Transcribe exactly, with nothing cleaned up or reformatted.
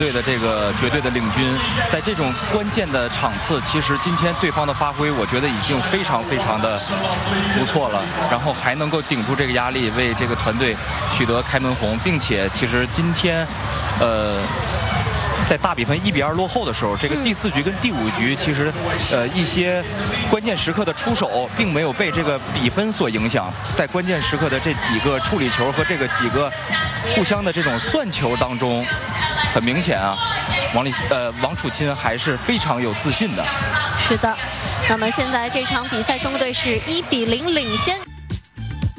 队的这个绝对的领军，在这种关键的场次，其实今天对方的发挥，我觉得已经非常非常的不错了，然后还能够顶住这个压力，为这个团队取得开门红，并且其实今天，呃。在大比分一比二落后的时候，这个第四局跟第五局，其实，呃，一些关键时刻的出手，并没有被这个比分所影响。在关键时刻的这几个处理球和这个几个互相的这种算球当中，很明显啊，王丽呃王楚钦还是非常有自信的。 是的，那么现在这场比赛中国队是一比零领先。